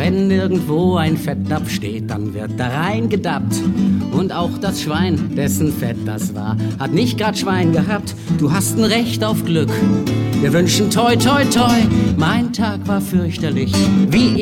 Wenn irgendwo ein Fettnapf steht, dann wird da reingedappt. Und auch das Schwein, dessen Fett das war, hat nicht grad Schwein gehabt. Du hast ein Recht auf Glück. Wir wünschen toi toi toi. Mein Tag war fürchterlich, wie